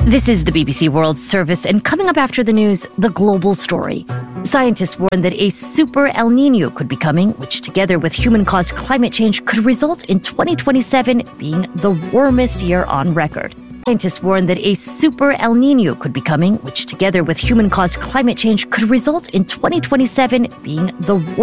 This is the BBC World Service, and coming up after the news, the global story. Scientists warn that a super El Nino could be coming, which together with human-caused climate change could result in 2027 being the warmest year on record. Scientists warn that a super El Nino could be coming, which together with human-caused climate change could result in 2027 being the